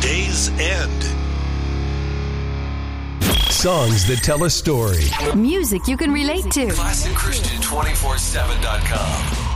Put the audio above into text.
Day's End. Songs that tell a story. Music you can relate to. ClassicChristian247.com.